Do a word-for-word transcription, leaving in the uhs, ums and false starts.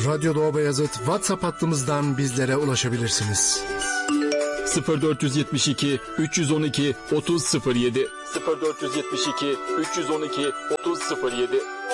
Radyo Doğu Beyazıt WhatsApp hattımızdan bizlere ulaşabilirsiniz. sıfır dört yetmiş iki üç yüz on iki otuz sıfır yedi sıfır dört yetmiş iki üç yüz on iki otuz sıfır yedi